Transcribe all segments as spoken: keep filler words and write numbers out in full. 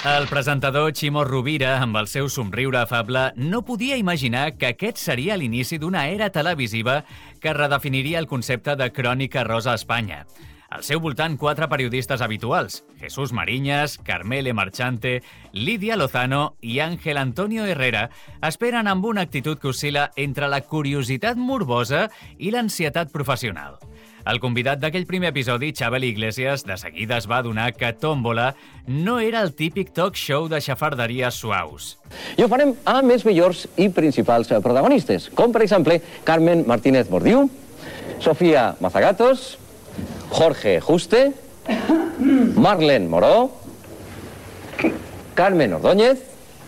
El presentador Ximo Rovira, amb el seu somriure afable, no podia imaginar que aquest seria l'inici d'una era televisiva que redefiniria el concepte de crònica rosa a Espanya. Al seu voltant, quatre periodistes habituals, Jesús Mariñas, Carmele Marchante, Lidia Lozano i Ángel Antonio Herrera, esperen amb una actitud que oscil·la entre la curiositat morbosa i l'ansietat professional. El convidat d'aquell primer episodi, Xabel Iglesias, de seguida es va adonar que Tómbola no era el típic talk show de xafarderies suaus. I ho farem amb els millors i principals protagonistes, com per exemple Carmen Martínez Bordiú, Sofía Mazagatos, Jorge Juste, Marlene Moró, Carmen Ordóñez,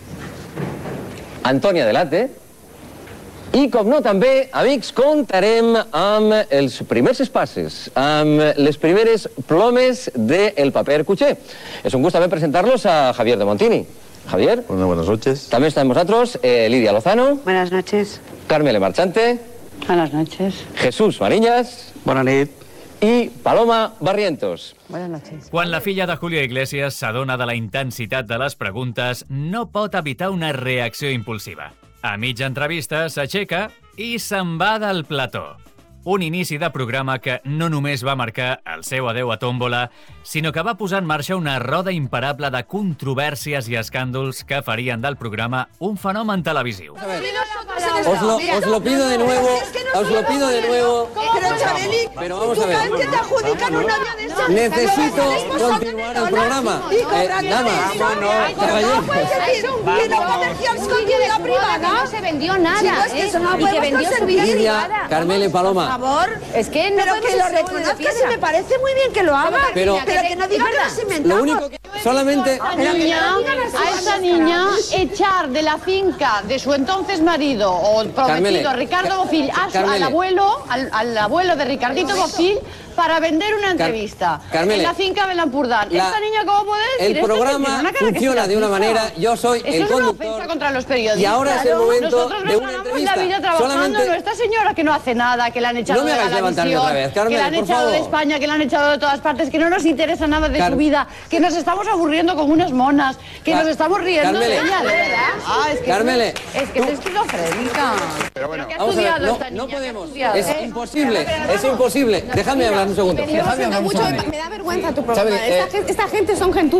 Antònia Delate i, com no, també, amics, comptarem amb els primers espases, amb les primeres plomes del paper cuché. Es un gust també presentarlos a Javier de Montini. Javier. Bueno, buenas noches. También está con nosotros eh, Lidia Lozano. Buenas noches. Carmele Marchante. Buenas noches. Jesús Mariñas. Buenas noches. I Paloma Barrientos. Buenas noches. Quan la filla de Julio Iglesias s'adona de la intensitat de les preguntes, no pot evitar una reacció impulsiva. A mitja entrevista s'aixeca i se'n va del plató. Un inici de programa que no només va marcar el seu adeu a Tómbola, sinó que va posar en marxa una roda imparable de controvèrsies i escàndols que farien del programa un fenomen televisiu. Os lo, os lo pido de nuevo, os lo pido de nuevo. Pero, Chabeli, Pero vamos a ver. ¿tú que te adjudican un avión de estos? Necesito continuar el programa. Eh, damas, caballeros. ¿Y no comercial con vida privada? No se vendió nada, Chicos, que ¿eh? eso no Y que podemos vendió su conseguir. vida Lidia, privada. Carmele, Paloma. Por favor. Es que no Pero que podemos lo hacer una reconozcas y pieza. me parece muy bien que lo haga. Pero- Pero que no diga que nos inventamos. Lo único que solamente... Niña, a esa niña echar de la finca de su entonces marido o prometido Carmele, Ricardo Bofill a su- Carmele. al abuelo, al, al abuelo de Ricardito Bofill para vender una entrevista Carmele, en la finca de Lampurdán. la- Esta niña, ¿cómo puede decir el esto? programa Que tiene una cara que funciona se de una la manera, fija. yo soy Eso el es una conductor, ofensa contra los periodistas. y ahora es el momento Nosotros de nos una ganamos entrevista. la vida trabajando, Solamente- no esta señora que no hace nada, que la han echado No me de hagáis la levantarme televisión, otra vez, Carmele, que la han por echado de favor. España, que la han echado de todas partes, que no nos interesa nada de Car- su vida, que nos estamos aburriendo con unas monas, que Car- nos estamos riendo Carmele. de ella, ¿de verdad? Ah, es que Carmele, es, es que es esquizofrénica. Pero bueno, ¿qué ha Vamos a ver, estudiado no, esta no niña? ¿Qué ha podemos, estudiado? es imposible, es imposible. Déjame hablar un segundo. Déjame hablar un Mucho, segundo. me da vergüenza tu programa. Xavi, eh, Esta, gen- esta gente son gentuza.